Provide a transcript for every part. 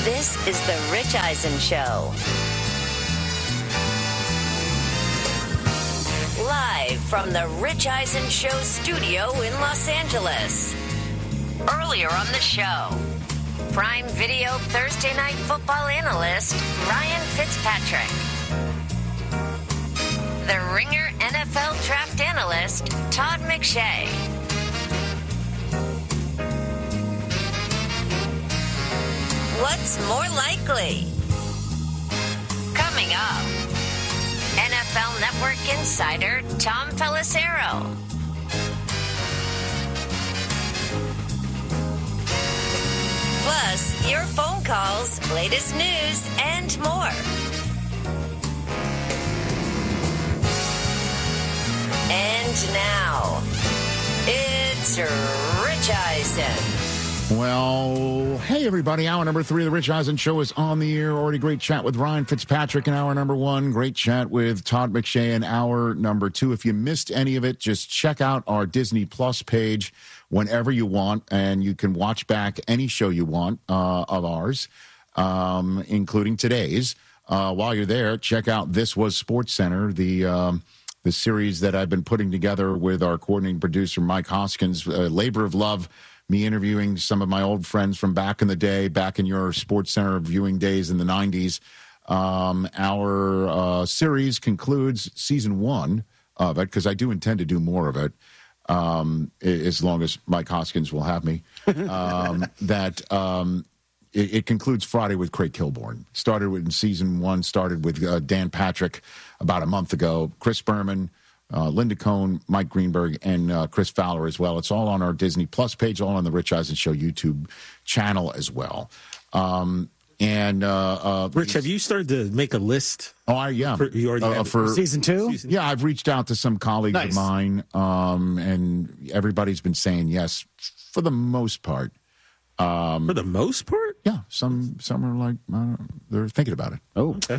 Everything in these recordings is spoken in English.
This is The Rich Eisen Show. Live from The Rich Eisen Show studio in Los Angeles. Earlier on the show, Prime Video Thursday Night Football analyst Ryan Fitzpatrick. The Ringer NFL Draft analyst Todd McShay. What's more likely? Coming up, NFL Network insider Tom Pelissero. Plus, your phone calls, latest news, and more. And now, it's Rich Eisen. Well, hey, everybody. Hour number 3 of the Rich Eisen Show is on the air. Already great chat with Ryan Fitzpatrick in hour number 1. Great chat with Todd McShay in hour number 2. If you missed any of it, just check out our Disney Plus page whenever you want, and you can watch back any show you want of ours, including today's. While you're there, check out This Was Sports Center, the series that I've been putting together with our coordinating producer, Mike Hoskins, labor of love. Me interviewing some of my old friends from back in the day, back in your Sports Center viewing days in the 90s. Our series concludes season 1 of it, because I do intend to do more of it, as long as Mike Hoskins will have me. It concludes Friday with Craig Kilborn. Started with season 1, started with Dan Patrick about a month ago. Chris Berman, Linda Cohn, Mike Greenberg, and Chris Fowler as well. It's all on our Disney Plus page, all on the Rich Eisen Show YouTube channel as well. Rich, have you started to make a list? Oh, yeah. For season 2? Yeah, I've reached out to some colleagues of mine, and everybody's been saying yes for the most part. For the most part? Yeah, some are like, they're thinking about it. Oh, okay.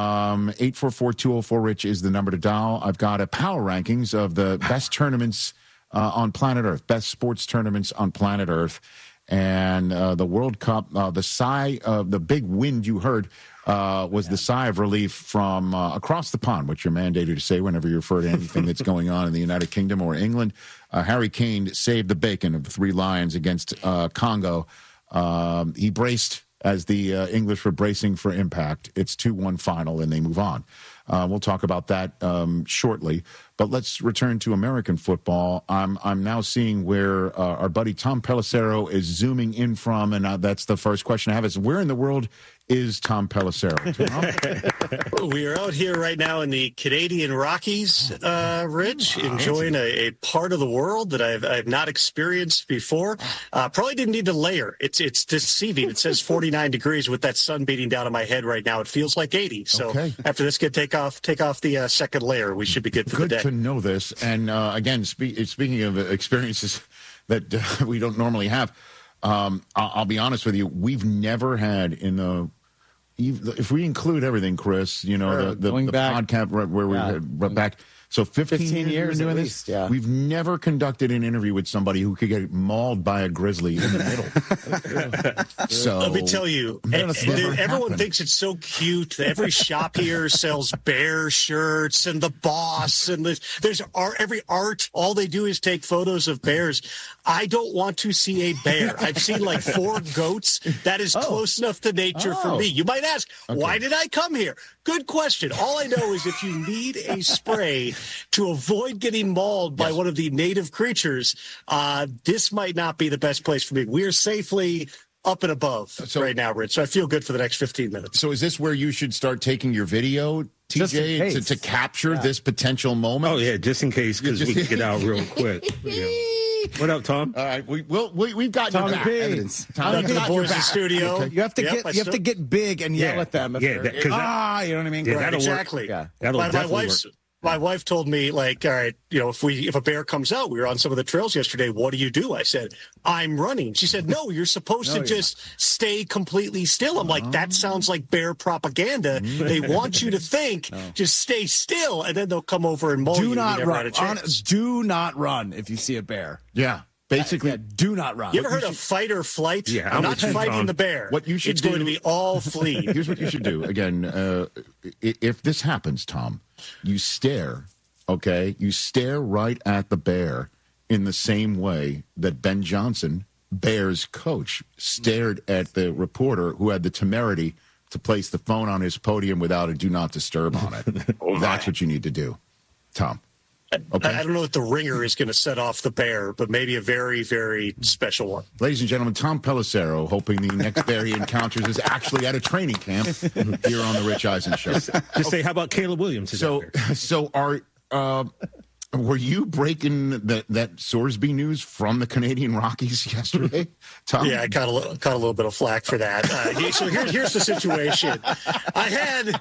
844-204-RICH is the number to dial. I've got a power rankings of the best tournaments on planet Earth, best sports tournaments on planet Earth. And the World Cup, the big wind you heard was the sigh of relief from across the pond, which you're mandated to say whenever you refer to anything that's going on in the United Kingdom or England. Harry Kane saved the bacon of the 3 Lions against Congo. He braced as the English were bracing for impact. It's 2-1 final, and they move on. We'll talk about that shortly. But let's return to American football. I'm now seeing where our buddy Tom Pelissero is zooming in from, and that's the first question I have is, where in the world is Tom Pelissero? We are out here right now in the Canadian Rockies, Rich, enjoying a part of the world that I've not experienced before. Probably didn't need to layer. It's deceiving. It says 49 degrees with that sun beating down on my head right now. It feels like 80. So after this, take off the second layer. We should be good for the day. Good to know this. And again, speaking of experiences that we don't normally have, I'll be honest with you. We've never had if we include everything, Chris, the podcast where we had back. So 15 years doing at this. Yeah. We've never conducted an interview with somebody who could get mauled by a grizzly in the middle. So let me tell you, everyone thinks it's so cute. Every shop here sells bear shirts and the boss, and there's every art. All they do is take photos of bears. I don't want to see a bear. I've seen like 4 goats. That is close enough to nature for me. You might ask, why did I come here? Good question. All I know is if you need a spray to avoid getting mauled by one of the native creatures, this might not be the best place for me. We're safely up and above right now, Rich. So I feel good for the next 15 minutes. So is this where you should start taking your video, TJ, to capture this potential moment? Oh, yeah, just in case, because we can get out real quick. Yeah. What up, Tom? All right, we've got Tom your back. Evidence. Tom, to the boys in the studio. Okay. You have to get big and yell at them. You know what I mean? Yeah, right, exactly. Yeah. My wife told me, like, all right, if a bear comes out, we were on some of the trails yesterday. What do? I said, I'm running. She said, no, you're supposed to just stay completely still. I'm like, that sounds like bear propaganda. They want you to think, just stay still, and then they'll come over and maul you. Do not run. Do not run if you see a bear. Yeah. Basically, do not run. You ever heard of fight or flight? Yeah, I'm not fighting the bear. What you should it's do, going to be all flee. Here's what you should do. Again, if this happens, Tom, you stare, okay? You stare right at the bear in the same way that Ben Johnson, Bears coach, stared at the reporter who had the temerity to place the phone on his podium without a do not disturb on it. That's what you need to do, Tom. Okay. I don't know if the ringer is going to set off the bear, but maybe a very, very special one. Ladies and gentlemen, Tom Pelissero, hoping the next bear he encounters is actually at a training camp here on the Rich Eisen Show. Just say, how about Caleb Williams? Were you breaking that Sorsby news from the Canadian Rockies yesterday, Tom? Yeah, I caught a little bit of flack for that. So here's the situation. I had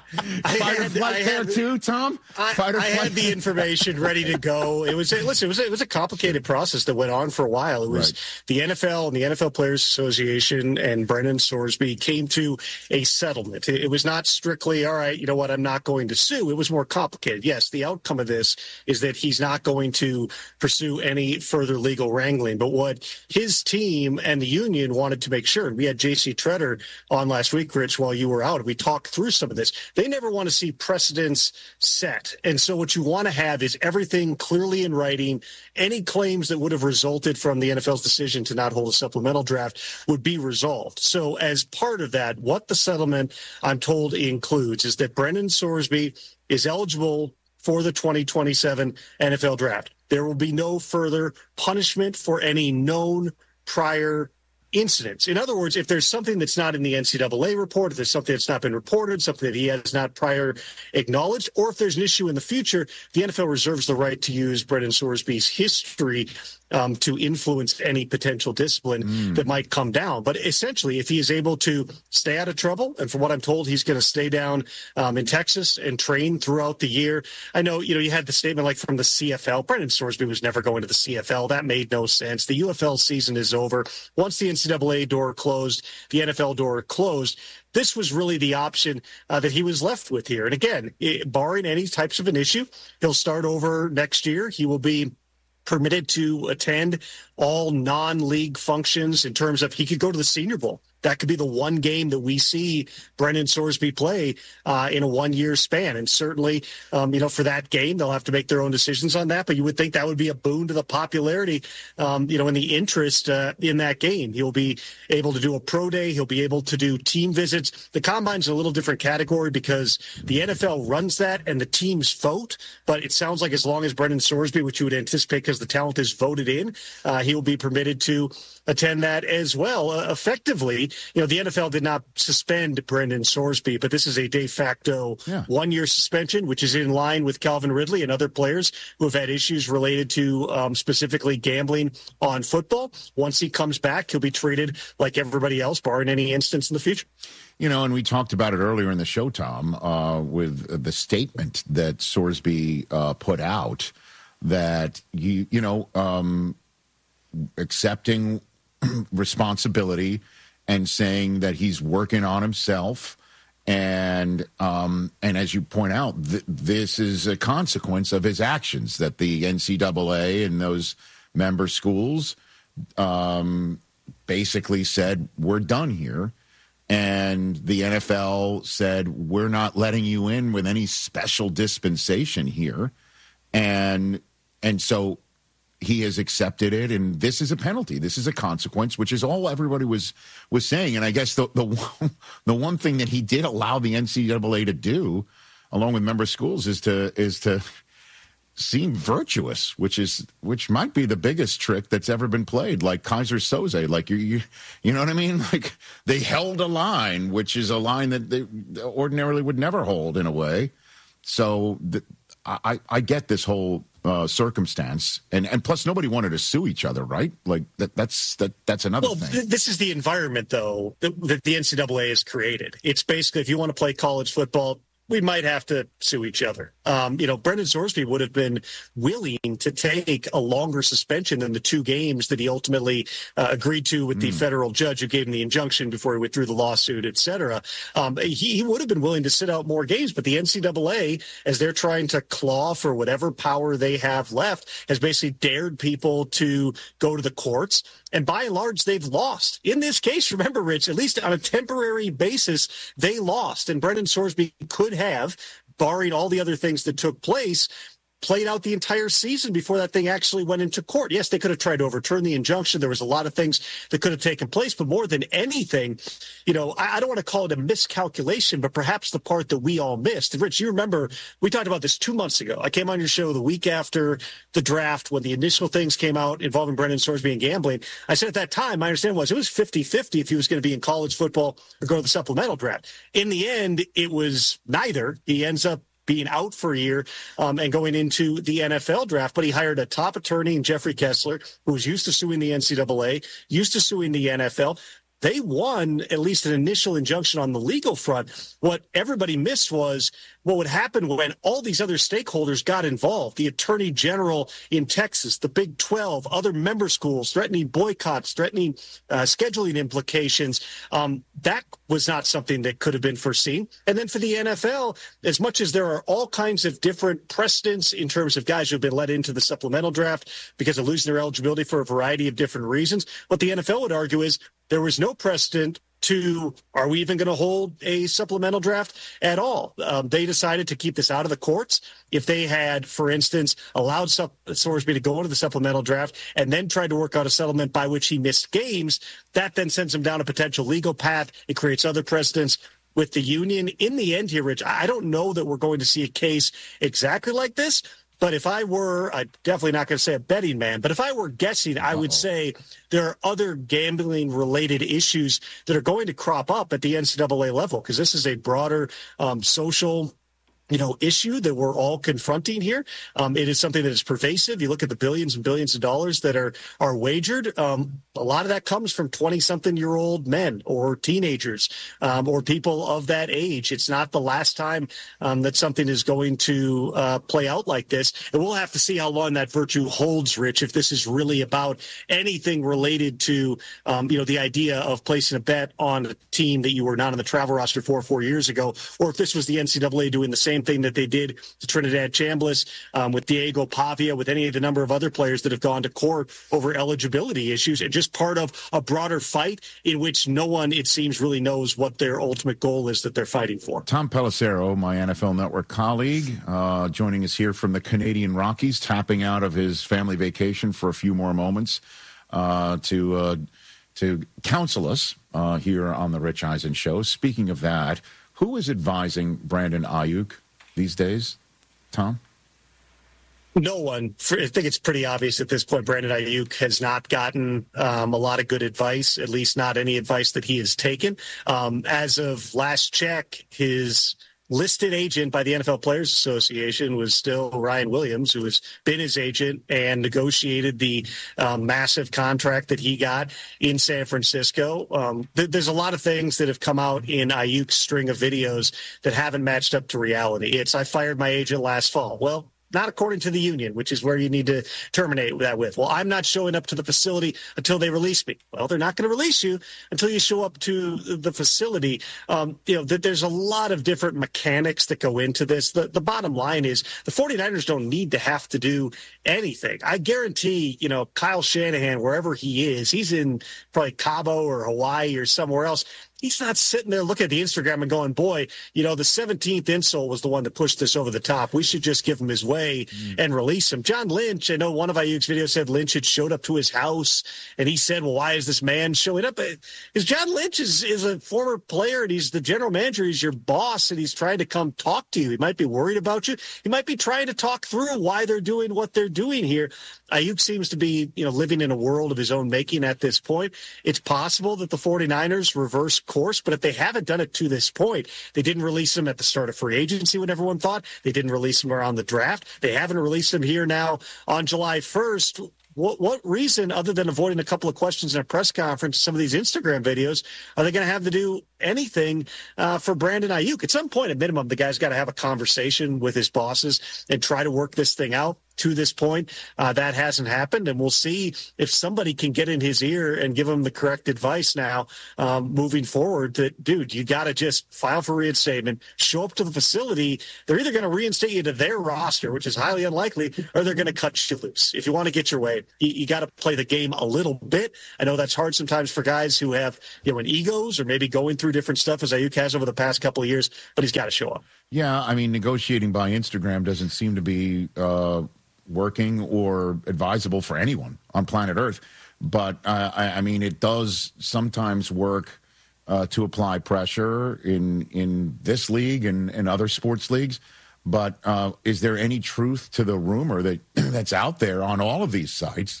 there too, Tom. I had the information ready to go. It was a complicated process that went on for a while. It was the NFL and the NFL Players Association and Brendan Sorsby came to a settlement. It was not strictly, all right, you know what, I'm not going to sue. It was more complicated. Yes, the outcome of this is that he's not going to pursue any further legal wrangling. But what his team and the union wanted to make sure, and we had J.C. Treader on last week, Rich, while you were out, we talked through some of this. They never want to see precedents set. And so what you want to have is everything clearly in writing. Any claims that would have resulted from the NFL's decision to not hold a supplemental draft would be resolved. So as part of that, what the settlement, I'm told, includes is that Brendan Sorsby is eligible for the 2027 NFL draft. There will be no further punishment for any known prior incidents. In other words, if there's something that's not in the NCAA report, if there's something that's not been reported, something that he has not prior acknowledged, or if there's an issue in the future, the NFL reserves the right to use Brendan Sorsby's history to influence any potential discipline that might come down. But essentially, if he is able to stay out of trouble, and from what I'm told, he's going to stay down in Texas and train throughout the year. I know, you had the statement like from the CFL. Brendan Sorsby was never going to the CFL. That made no sense. The UFL season is over. Once the NCAA door closed, the NFL door closed. This was really the option that he was left with here. And again, barring any types of an issue, he'll start over next year. He will be permitted to attend all non-league functions in terms of he could go to the Senior Bowl. That could be the one game that we see Brendan Sorsby play in a one-year span. And certainly, for that game, they'll have to make their own decisions on that. But you would think that would be a boon to the popularity, in the interest in that game. He'll be able to do a pro day. He'll be able to do team visits. The Combine's a little different category because the NFL runs that and the teams vote. But it sounds like as long as Brendan Sorsby, which you would anticipate because the talent is voted in, he will be permitted to attend that as well. Effectively, the NFL did not suspend Brendan Sorsby, but this is a de facto one-year suspension, which is in line with Calvin Ridley and other players who have had issues related to specifically gambling on football. Once he comes back, he'll be treated like everybody else, barring any instance in the future. And we talked about it earlier in the show, Tom, with the statement that Sorsby put out that, accepting responsibility and saying that he's working on himself. And as you point out, this is a consequence of his actions, that the NCAA and those member schools basically said, we're done here. And the NFL said, we're not letting you in with any special dispensation here. And so he has accepted it, and this is a penalty. This is a consequence, which is all everybody was saying. And I guess the one thing that he did allow the NCAA to do, along with member schools, is to seem virtuous, which might be the biggest trick that's ever been played. Like Kaiser Soze, like you know what I mean? Like they held a line, which is a line that they ordinarily would never hold in a way. So I get this whole circumstance, and plus nobody wanted to sue each other, right? Like that's another thing. This is the environment, though, that the NCAA has created. It's basically, if you want to play college football, we might have to sue each other. Brendan Sorsby would have been willing to take a longer suspension than the 2 games that he ultimately agreed to with the federal judge who gave him the injunction before he withdrew the lawsuit, et cetera. He would have been willing to sit out more games, but the NCAA, as they're trying to claw for whatever power they have left, has basically dared people to go to the courts. And by and large, they've lost. In this case, remember, Rich, at least on a temporary basis, they lost. And Brendan Sorsby could have, barring all the other things that took place, played out the entire season before that thing actually went into court. Yes, they could have tried to overturn the injunction. There was a lot of things that could have taken place, but more than anything, I don't want to call it a miscalculation, but perhaps the part that we all missed. And Rich, you remember we talked about this 2 months ago. I came on your show the week after the draft when the initial things came out involving Brendan Sorsby and gambling. I said at that time, my understanding was it was 50-50 if he was going to be in college football or go to the supplemental draft. In the end, it was neither. He ends up being out for a year and going into the NFL draft. But he hired a top attorney in Jeffrey Kessler, who was used to suing the NCAA, used to suing the NFL. They won at least an initial injunction on the legal front. What everybody missed was what would happen when all these other stakeholders got involved. The attorney general in Texas, the Big 12, other member schools threatening boycotts, threatening scheduling implications. That was not something that could have been foreseen. And then for the NFL, as much as there are all kinds of different precedents in terms of guys who have been let into the supplemental draft because of losing their eligibility for a variety of different reasons, what the NFL would argue is there was no precedent to, are we even going to hold a supplemental draft at all? They decided to keep this out of the courts. If they had, for instance, allowed Sorsby to go into the supplemental draft and then tried to work out a settlement by which he missed games, that then sends him down a potential legal path. It creates other precedents with the union. In the end here, Rich, I don't know that we're going to see a case exactly like this. But if I were, I'm definitely not going to say a betting man, but if I were guessing, I would say there are other gambling-related issues that are going to crop up at the NCAA level, because this is a broader social issue that we're all confronting here. It is something that is pervasive. You look at the billions and billions of dollars that are wagered. A lot of that comes from 20-something-year-old men or teenagers or people of that age. It's not the last time that something is going to play out like this. And we'll have to see how long that virtue holds, Rich, if this is really about anything related to, the idea of placing a bet on a team that you were not on the travel roster for 4 years ago, or if this was the NCAA doing the same thing that they did to Trinidad Chambliss, with Diego Pavia, with any of the number of other players that have gone to court over eligibility issues, and just part of a broader fight in which no one, it seems, really knows what their ultimate goal is that they're fighting for. Tom Pelissero, my NFL Network colleague, joining us here from the Canadian Rockies, tapping out of his family vacation for a few more moments to counsel us here on the Rich Eisen Show. Speaking of that, who is advising Brandon Aiyuk these days, Tom? No one. I think it's pretty obvious at this point Brandon Aiyuk has not gotten a lot of good advice, at least not any advice that he has taken. As of last check, his listed agent by the NFL Players Association was still Ryan Williams, who has been his agent and negotiated the massive contract that he got in San Francisco. There's a lot of things that have come out in Aiyuk's string of videos that haven't matched up to reality. It's, I fired my agent last fall. Well, not according to the union, which is where you need to terminate that with. Well, I'm not showing up to the facility until they release me. Well, they're not going to release you until you show up to the facility. There's a lot of different mechanics that go into this. The bottom line is the 49ers don't need to have to do anything. I guarantee, Kyle Shanahan, wherever he is, he's in probably Cabo or Hawaii or somewhere else. He's not sitting there looking at the Instagram and going, boy, the 17th insole was the one that pushed this over the top. We should just give him his way and release him. John Lynch, I know one of Aiyuk's videos said Lynch had showed up to his house, and he said, well, why is this man showing up? Because John Lynch is a former player, and he's the general manager. He's your boss, and he's trying to come talk to you. He might be worried about you. He might be trying to talk through why they're doing what they're doing here. Aiyuk seems to be, living in a world of his own making at this point. It's possible that the 49ers reverse course, but if they haven't done it to this point, they didn't release him at the start of free agency when everyone thought. They didn't release him around the draft. They haven't released him here now on July 1st. What reason, other than avoiding a couple of questions in a press conference, some of these Instagram videos, are they going to have to do anything for Brandon Aiyuk? At some point, at minimum, the guy's got to have a conversation with his bosses and try to work this thing out. To this point, that hasn't happened, and we'll see if somebody can get in his ear and give him the correct advice now moving forward that, dude, you got to just file for reinstatement, show up to the facility. They're either going to reinstate you to their roster, which is highly unlikely, or they're going to cut you loose. If you want to get your way, you got to play the game a little bit. I know that's hard sometimes for guys who have, an egos or maybe going through different stuff as Aiyuk has over the past couple of years, but he's got to show up. Yeah, I mean, negotiating by Instagram doesn't seem to be working or advisable for anyone on planet Earth. But, I mean, it does sometimes work to apply pressure in this league and other sports leagues. But is there any truth to the rumor that's out there on all of these sites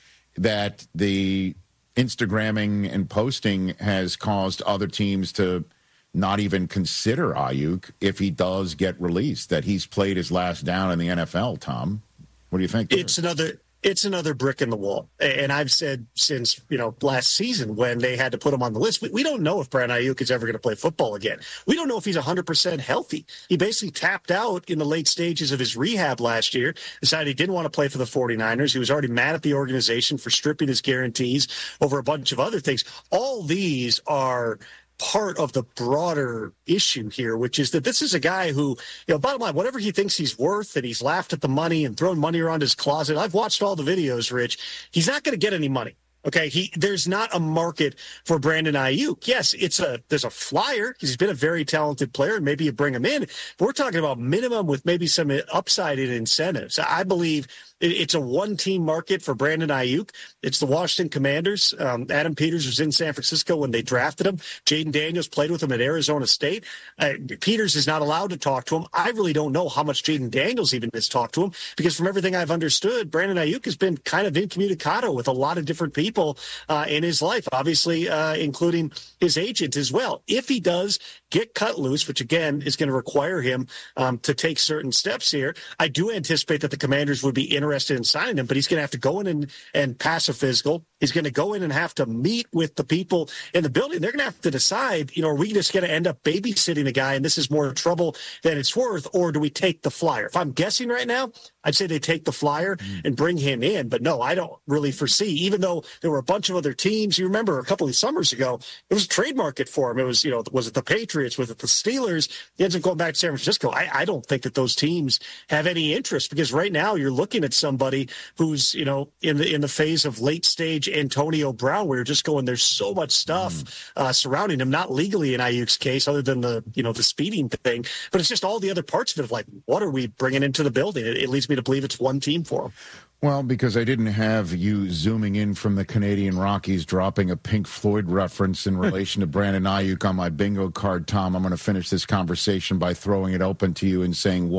that the Instagramming and posting has caused other teams to not even consider Aiyuk if he does get released, that he's played his last down in the NFL, Tom? What do you think? It's another brick in the wall. And I've said since, last season when they had to put him on the list, we don't know if Brandon Aiyuk is ever going to play football again. We don't know if he's 100% healthy. He basically tapped out in the late stages of his rehab last year, decided he didn't want to play for the 49ers. He was already mad at the organization for stripping his guarantees over a bunch of other things. All these are part of the broader issue here, which is that this is a guy who, bottom line, whatever he thinks he's worth, and he's laughed at the money and thrown money around his closet. I've watched all the videos, Rich. He's not going to get any money. Okay, there's not a market for Brandon Aiyuk. Yes, there's a flyer. He's been a very talented player, and maybe you bring him in. But we're talking about minimum with maybe some upside in incentives. I believe it's a one-team market for Brandon Aiyuk. It's the Washington Commanders. Adam Peters was in San Francisco when they drafted him. Jaden Daniels played with him at Arizona State. Peters is not allowed to talk to him. I really don't know how much Jaden Daniels even has talked to him, because from everything I've understood, Brandon Aiyuk has been kind of incommunicado with a lot of different people in his life, obviously including his agent as well. If he does get cut loose, which again is going to require him to take certain steps here, I do anticipate that the Commanders would be interested in signing him, but he's going to have to go in and pass a physical. He's going to go in and have to meet with the people in the building. They're going to have to decide, are we just going to end up babysitting the guy and this is more trouble than it's worth, or do we take the flyer? If I'm guessing right now, I'd say they take the flyer and bring him in. But no, I don't really foresee, even though there were a bunch of other teams. You remember a couple of summers ago, it was a trade market for him. It was, was it the Patriots? Was it the Steelers? He ends up going back to San Francisco. I don't think that those teams have any interest, because right now you're looking at somebody who's, in the phase of late stage Antonio Brown, where you're just going, there's so much stuff surrounding him, not legally in Aiyuk's case, other than the speeding thing, but it's just all the other parts of it of like, what are we bringing into the building? It leads me to believe it's one team for him. Well, because I didn't have you zooming in from the Canadian Rockies dropping a Pink Floyd reference in relation to Brandon Aiyuk on my bingo card, Tom, I'm going to finish this conversation by throwing it open to you and saying,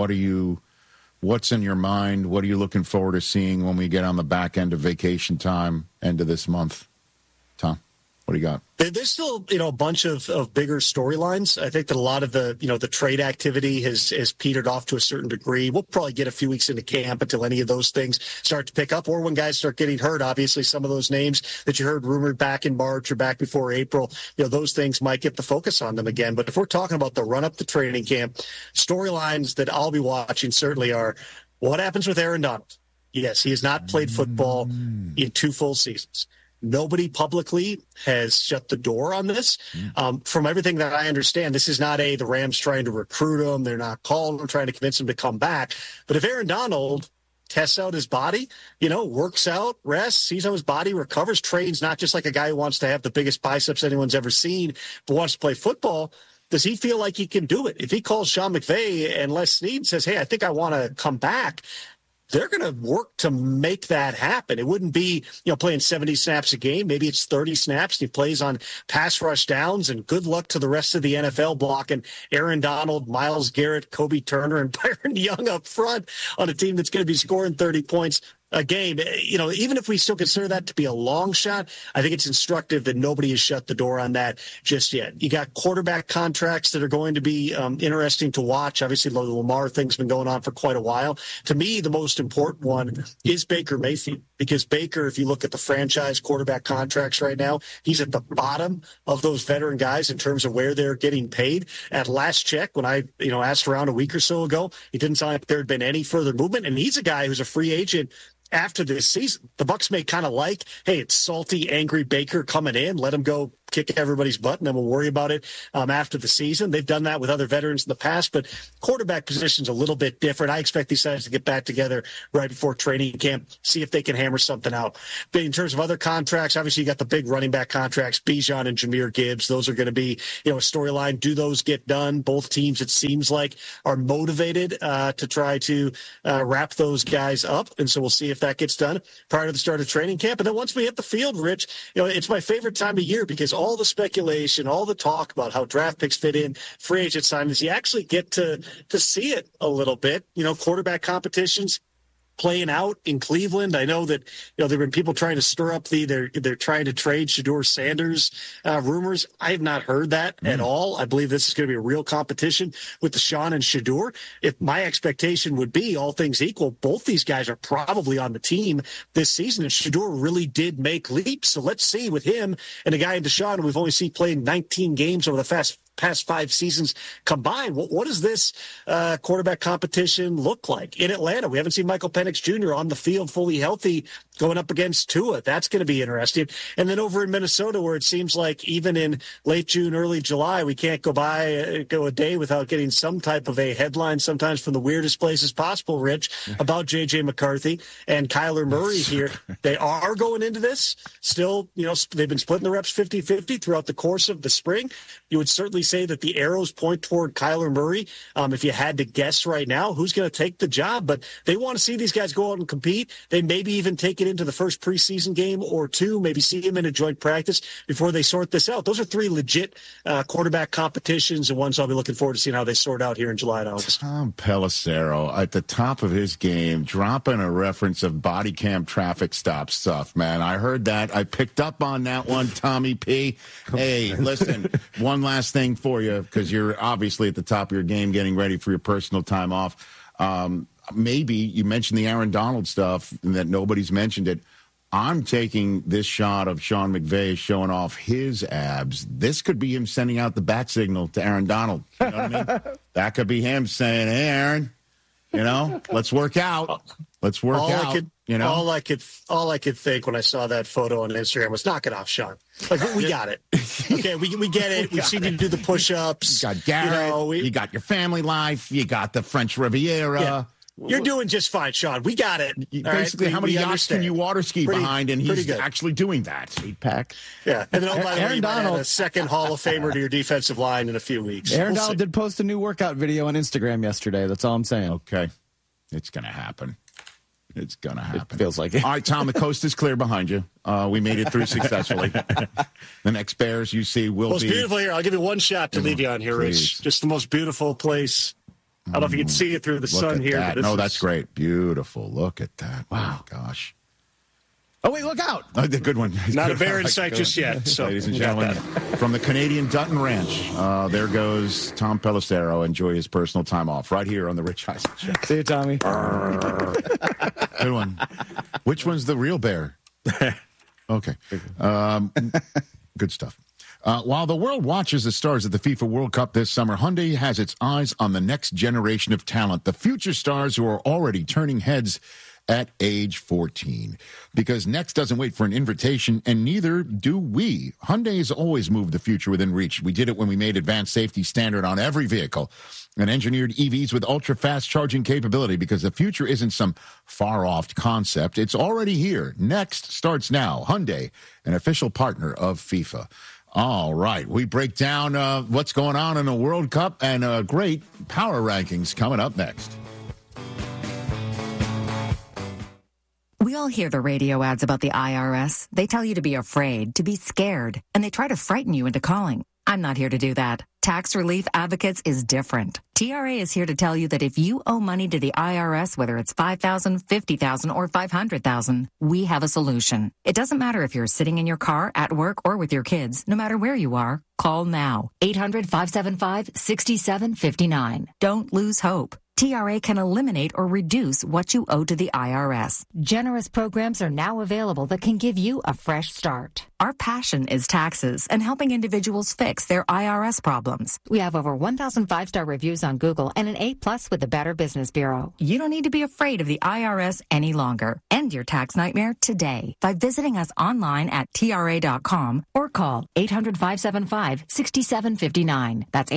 what's in your mind? What are you looking forward to seeing when we get on the back end of vacation time, end of this month? Tom, what do you got? There's still, a bunch of bigger storylines. I think that a lot of the, the trade activity has petered off to a certain degree. We'll probably get a few weeks into camp until any of those things start to pick up, or when guys start getting hurt. Obviously, some of those names that you heard rumored back in March or back before April, those things might get the focus on them again. But if we're talking about the run up to training camp, storylines that I'll be watching certainly are what happens with Aaron Donald. Yes, he has not played football in 2 full seasons. Nobody publicly has shut the door on this. From everything that I understand, this is not the Rams trying to recruit him. They're not calling him, trying to convince him to come back. But if Aaron Donald tests out his body, works out, rests, sees how his body recovers, trains, not just like a guy who wants to have the biggest biceps anyone's ever seen, but wants to play football, does he feel like he can do it? If he calls Sean McVay and Les Snead and says, hey, I think I want to come back, they're going to work to make that happen. It wouldn't be, playing 70 snaps a game. Maybe it's 30 snaps. He plays on pass rush downs, and good luck to the rest of the NFL blocking Aaron Donald, Myles Garrett, Kobe Turner, and Byron Young up front on a team that's going to be scoring 30 points a game, even if we still consider that to be a long shot, I think it's instructive that nobody has shut the door on that just yet. You got quarterback contracts that are going to be interesting to watch. Obviously, the Lamar thing's been going on for quite a while. To me, the most important one is Baker Mayfield, because Baker, if you look at the franchise quarterback contracts right now, he's at the bottom of those veteran guys in terms of where they're getting paid. At last check, when I asked around a week or so ago, it didn't sound like there had been any further movement, and he's a guy who's a free agent after this season. The Bucs may kind of like, hey, it's salty, angry Baker coming in. Let him go kick everybody's butt, and then we'll worry about it after the season. They've done that with other veterans in the past, but quarterback position's a little bit different. I expect these guys to get back together right before training camp, see if they can hammer something out. But in terms of other contracts, obviously you got the big running back contracts, Bijan and Jahmyr Gibbs. Those are going to be, a storyline. Do those get done? Both teams, it seems like, are motivated to try to wrap those guys up, and so we'll see if that gets done prior to the start of training camp. And then once we hit the field, Rich, it's my favorite time of year because all the speculation, all the talk about how draft picks fit in, free agent signings, you actually get to see it a little bit. Quarterback competitions playing out in Cleveland. I know that there have been people trying to stir up they're trying to trade Shedeur Sanders rumors. I have not heard that at all. I believe this is going to be a real competition with Deshaun and Shedeur. If my expectation would be, all things equal, both these guys are probably on the team this season, and Shedeur really did make leaps. So let's see with him and a guy in Deshaun we've only seen playing 19 games over the past 5 seasons combined. What does this quarterback competition look like in Atlanta? We haven't seen Michael Penix Jr. on the field fully healthy going up against Tua. That's going to be interesting. And then over in Minnesota, where it seems like even in late June, early July, we can't go a day without getting some type of a headline, sometimes from the weirdest places possible, Rich, about J.J. McCarthy and Kyler Murray here. They are going into this. Still, they've been splitting the reps 50-50 throughout the course of the spring. You would certainly say that the arrows point toward Kyler Murray. If you had to guess right now who's going to take the job, but they want to see these guys go out and compete. They maybe even take it into the first preseason game or two, maybe see him in a joint practice before they sort this out. Those are 3 legit quarterback competitions and ones I'll be looking forward to seeing how they sort out here in July and August. Tom Pelissero at the top of his game, dropping a reference of body cam traffic stop stuff, man. I heard that. I picked up on that one, Tommy P. Hey, listen, one last thing for you, because you're obviously at the top of your game getting ready for your personal time off. Maybe you mentioned the Aaron Donald stuff and that nobody's mentioned it. I'm taking this shot of Sean McVay showing off his abs. This could be him sending out the bat signal to Aaron Donald. You know what I mean? That could be him saying, hey, Aaron, let's work out. Let's work out. All I could think when I saw that photo on Instagram was, knock it off, Sean. Like, we got it. Okay, we get it. We've seen you do the push-ups. You got Garrett. You got your family life. You got the French Riviera. Yeah. You're doing just fine, Sean. We got it. Basically, how many yachts can you water ski behind? And he's actually doing that. 8-pack. Yeah. And then, by the way, you might add a second Hall of Famer to your defensive line in a few weeks. Aaron Donald did post a new workout video on Instagram yesterday. That's all I'm saying. Okay. It's going to happen. It's going to happen. It feels like it. All right, Tom, the coast is clear behind you. We made it through successfully. The next Bears you see will be... Most beautiful here. I'll give you one shot to leave you on here, Rich. Just the most beautiful place. I don't know if you can see it through the sun here. That. No, that's great. Beautiful. Look at that. Wow. Oh, gosh. Oh, wait, look out. The good one. Not a bear in sight just yet. So, ladies and gentlemen, from the Canadian Dutton Ranch, there goes Tom Pelissero. Enjoy his personal time off right here on the Rich Eisen Show. See you, Tommy. Good one. Which one's the real bear? Okay. Good stuff. While the world watches the stars of the FIFA World Cup this summer, Hyundai has its eyes on the next generation of talent, the future stars who are already turning heads at age 14. Because next doesn't wait for an invitation, and neither do we. Hyundai has always moved the future within reach. We did it when we made advanced safety standard on every vehicle and engineered EVs with ultra-fast charging capability, because the future isn't some far-off concept. It's already here. Next starts now. Hyundai, an official partner of FIFA. All right, we break down what's going on in the World Cup and great power rankings coming up next. We all hear the radio ads about the IRS. They tell you to be afraid, to be scared, and they try to frighten you into calling. I'm not here to do that. Tax Relief Advocates is different. TRA is here to tell you that if you owe money to the IRS, whether it's $5,000, $50,000, or $500,000, we have a solution. It doesn't matter if you're sitting in your car, at work, or with your kids. No matter where you are, call now. 800-575-6759. Don't lose hope. TRA can eliminate or reduce what you owe to the IRS. Generous programs are now available that can give you a fresh start. Our passion is taxes and helping individuals fix their IRS problems. We have over 1,000 5-star reviews on Google and an A+ with the Better Business Bureau. You don't need to be afraid of the IRS any longer. End your tax nightmare today by visiting us online at TRA.com or call 800-575-6759. That's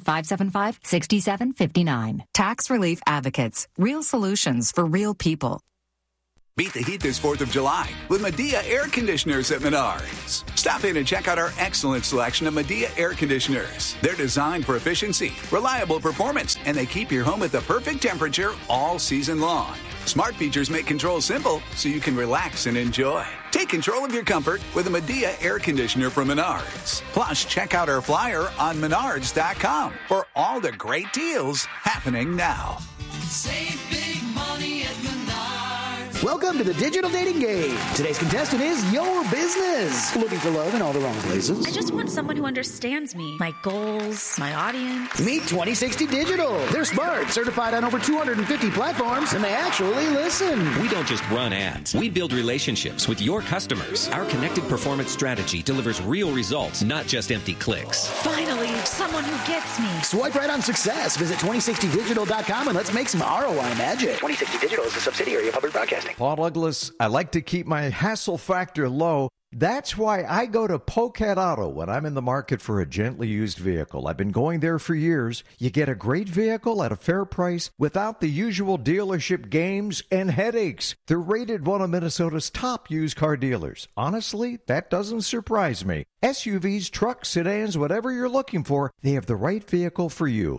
800-575-6759. Tax Relief Advocates. Real solutions for real people. Beat the heat this 4th of July with Medea air conditioners at Menards. Stop in and check out our excellent selection of Medea air conditioners. They're designed for efficiency, reliable performance, and they keep your home at the perfect temperature all season long. Smart features make control simple so you can relax and enjoy. Take control of your comfort with a Medea air conditioner from Menards. Plus, check out our flyer on Menards.com for all the great deals happening now. Save big money at Menards. Welcome to the Digital Dating Game. Today's contestant is your business. Looking for love in all the wrong places? I just want someone who understands me, my goals, my audience. Meet 2060 Digital. They're smart, certified on over 250 platforms, and they actually listen. We don't just run ads. We build relationships with your customers. Our connected performance strategy delivers real results, not just empty clicks. Finally, someone who gets me. Swipe right on success. Visit 2060digital.com and let's make some ROI magic. 2060 Digital is a subsidiary of Hubbard Broadcasting. Paul Douglas, I like to keep my hassle factor low. That's why I go to Polecat Auto when I'm in the market for a gently used vehicle. I've been going there for years. You get a great vehicle at a fair price without the usual dealership games and headaches. They're rated one of Minnesota's top used car dealers. Honestly, that doesn't surprise me. SUVs, trucks, sedans, whatever you're looking for, they have the right vehicle for you.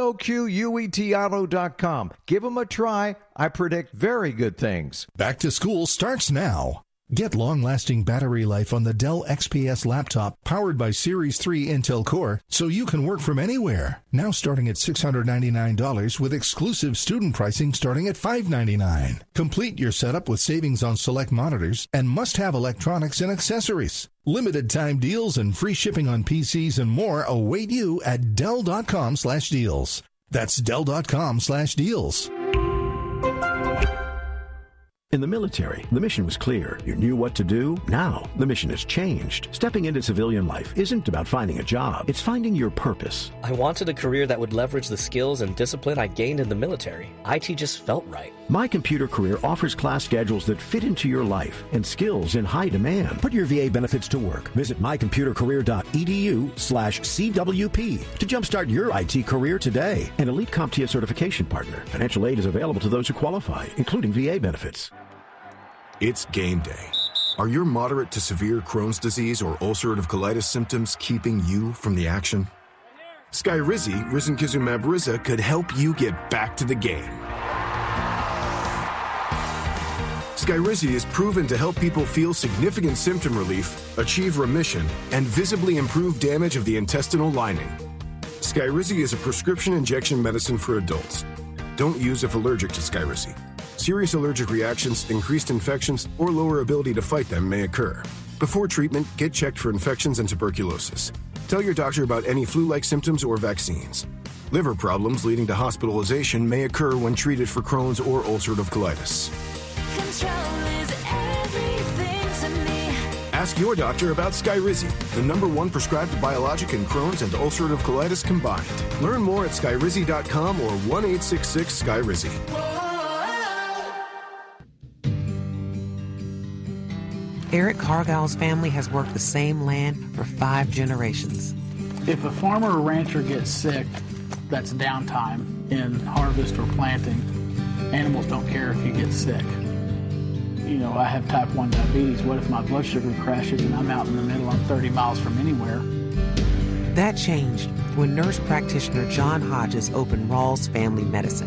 POQUETauto.com. Give them a try. I predict very good things. Back to school starts now. Get long-lasting battery life on the Dell XPS laptop powered by Series 3 Intel Core so you can work from anywhere. Now starting at $699 with exclusive student pricing starting at $599. Complete your setup with savings on select monitors and must-have electronics and accessories. Limited time deals and free shipping on PCs and more await you at Dell.com/deals. That's Dell.com/deals. In the military, the mission was clear. You knew what to do. Now, the mission has changed. Stepping into civilian life isn't about finding a job. It's finding your purpose. I wanted a career that would leverage the skills and discipline I gained in the military. IT just felt right. My Computer Career offers class schedules that fit into your life and skills in high demand. Put your VA benefits to work. Visit mycomputercareer.edu/CWP to jumpstart your IT career today. An elite CompTIA certification partner. Financial aid is available to those who qualify, including VA benefits. It's game day. Are your moderate to severe Crohn's disease or ulcerative colitis symptoms keeping you from the action? Skyrizi, risankizumab Riza, could help you get back to the game. Skyrizi is proven to help people feel significant symptom relief, achieve remission, and visibly improve damage of the intestinal lining. Skyrizi is a prescription injection medicine for adults. Don't use if allergic to Skyrizi. Serious allergic reactions, increased infections, or lower ability to fight them may occur. Before treatment, get checked for infections and tuberculosis. Tell your doctor about any flu-like symptoms or vaccines. Liver problems leading to hospitalization may occur when treated for Crohn's or ulcerative colitis. Control is everything to me. Ask your doctor about Skyrizi, the #1 prescribed biologic in Crohn's and ulcerative colitis combined. Learn more at skyrizi.com or 1-866-SKYRIZI. Eric Cargill's family has worked the same land for 5 generations. If a farmer or rancher gets sick, that's downtime in harvest or planting. Animals don't care if you get sick. You know, I have type 1 diabetes. What if my blood sugar crashes and I'm out in the middle, I'm 30 miles from anywhere? That changed when nurse practitioner John Hodges opened Rawls Family Medicine.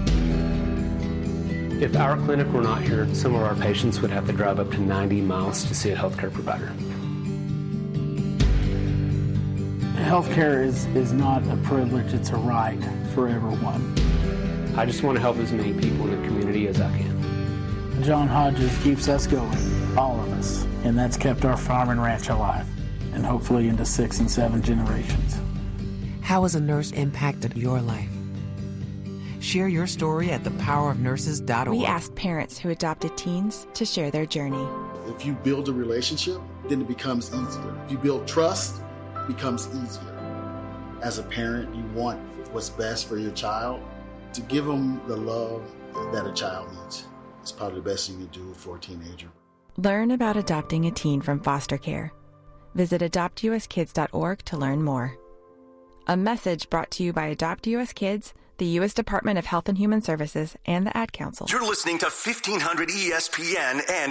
If our clinic were not here, some of our patients would have to drive up to 90 miles to see a healthcare provider. Healthcare is not a privilege, it's a right for everyone. I just want to help as many people in the community as I can. John Hodges keeps us going, all of us, and that's kept our farm and ranch alive, and hopefully into 6 and 7 generations. How has a nurse impacted your life? Share your story at thepowerofnurses.org. We asked parents who adopted teens to share their journey. If you build a relationship, then it becomes easier. If you build trust, it becomes easier. As a parent, you want what's best for your child. To give them the love that a child needs is probably the best thing you can do for a teenager. Learn about adopting a teen from foster care. Visit adoptuskids.org to learn more. A message brought to you by Adopt US Kids, the U.S. Department of Health and Human Services, and the Ad Council. You're listening to 1500 ESPN and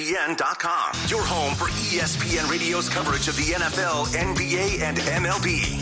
1500ESPN.com. Your home for ESPN Radio's coverage of the NFL, NBA, and MLB.